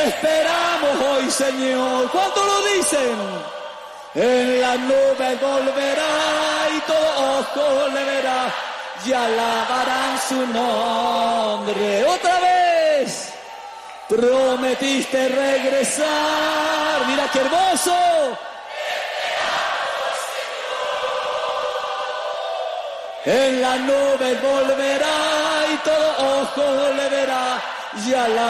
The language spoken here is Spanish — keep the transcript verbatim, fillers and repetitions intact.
Te esperamos hoy, Señor. ¿Cuánto lo dicen? En la nube volverá y todo ojo le verá y alabarán su nombre. Otra vez. Prometiste regresar. Mira qué hermoso. En la nube volverá y todo ojo le verá y alabarán